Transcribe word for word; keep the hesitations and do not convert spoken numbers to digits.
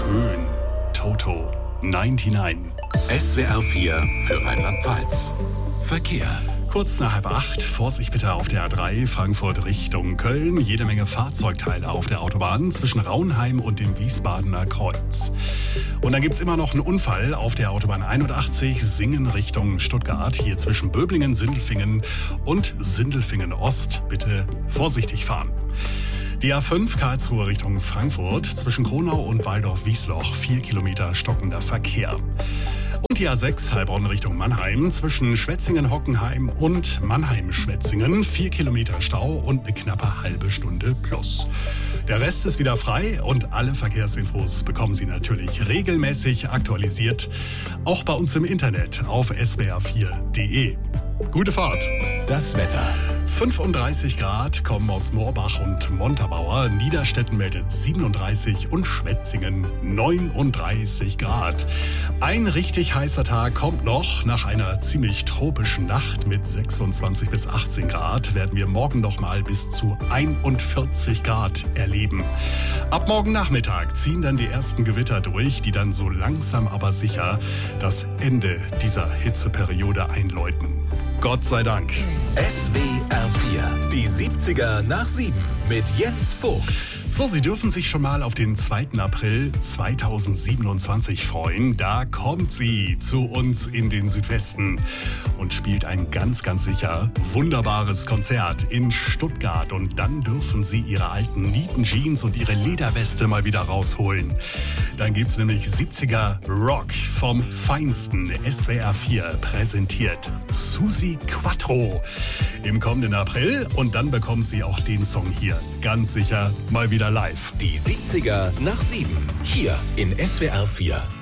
Schön. Toto neunundneunzig. S W R vier für Rheinland-Pfalz. Verkehr. Kurz nach halb acht, Vorsicht bitte auf der A drei, Frankfurt Richtung Köln. Jede Menge Fahrzeugteile auf der Autobahn zwischen Raunheim und dem Wiesbadener Kreuz. Und dann gibt's immer noch einen Unfall auf der Autobahn einundachtzig, Singen Richtung Stuttgart. Hier zwischen Böblingen, Sindelfingen und Sindelfingen Ost. Bitte vorsichtig fahren. Die A fünf Karlsruhe Richtung Frankfurt zwischen Kronau und Waldorf-Wiesloch. Vier Kilometer stockender Verkehr. Und die A sechs Heilbronn Richtung Mannheim zwischen Schwetzingen-Hockenheim und Mannheim-Schwetzingen. Vier Kilometer Stau und eine knappe halbe Stunde plus. Der Rest ist wieder frei und alle Verkehrsinfos bekommen Sie natürlich regelmäßig aktualisiert. Auch bei uns im Internet auf s w r vier punkt d e. Gute Fahrt! Das Wetter. fünfunddreißig Grad kommen aus Moorbach und Montabaur. Niederstetten meldet siebenunddreißig und Schwetzingen neununddreißig Grad. Ein richtig heißer Tag kommt noch. Nach einer ziemlich tropischen Nacht mit sechsundzwanzig bis achtzehn Grad werden wir morgen noch mal bis zu einundvierzig Grad erleben. Ab morgen Nachmittag ziehen dann die ersten Gewitter durch, die dann so langsam aber sicher das Ende dieser Hitzeperiode einläuten. Gott sei Dank. S W R vier. Die siebziger nach sieben mit Jens Vogt. So, Sie dürfen sich schon mal auf den zweiten April zweitausendsiebenundzwanzig freuen. Da kommt sie zu uns in den Südwesten und spielt ein ganz, ganz sicher wunderbares Konzert in Stuttgart. Und dann dürfen Sie Ihre alten Nietenjeans und Ihre Lederweste mal wieder rausholen. Dann gibt's nämlich siebziger Rock vom Feinsten. S W R vier präsentiert Susi Quattro im kommenden April. Und dann bekommen Sie auch den Song hier ganz sicher mal wieder live. Die siebziger nach sieben. Hier in S W R vier.